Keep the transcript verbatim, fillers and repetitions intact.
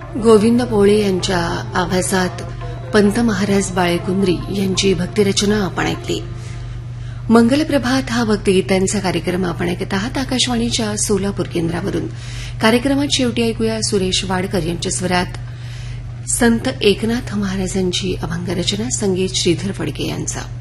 गोविंद पोळे यांच्या आवाजात पंत महाराज बाळेकुंद्री यांची भक्तिरचना आपण ऐकली. मंगलप्रभात हा भक्तिगीतांचा कार्यक्रम आपण ऐकत आहात आकाशवाणीच्या सोलापूर केंद्रावरून. कार्यक्रमात शेवटी ऐकूया सुरेश वाडकर यांच्या स्वरात संत एकनाथ महाराजांची अभंगरचना, संगीत श्रीधर फडके यांचा.